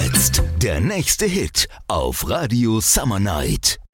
Jetzt der nächste Hit auf Radio Summer Night.